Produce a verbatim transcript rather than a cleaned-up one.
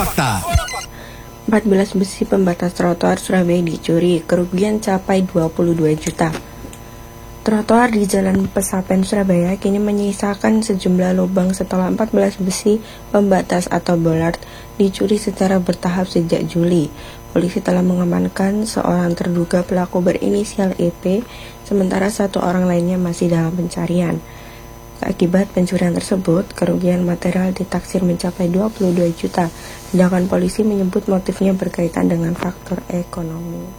Fakta. empat belas besi pembatas trotoar Surabaya dicuri, kerugian capai dua puluh dua juta. Trotoar di Jalan Pesapen Surabaya kini menyisakan sejumlah lubang setelah empat belas besi pembatas atau bollard dicuri secara bertahap sejak Juli. Polisi telah mengamankan seorang terduga pelaku berinisial E P, sementara satu orang lainnya masih dalam pencarian. Akibat pencurian tersebut, kerugian material ditaksir mencapai dua puluh dua juta, sedangkan polisi menyebut motifnya berkaitan dengan faktor ekonomi.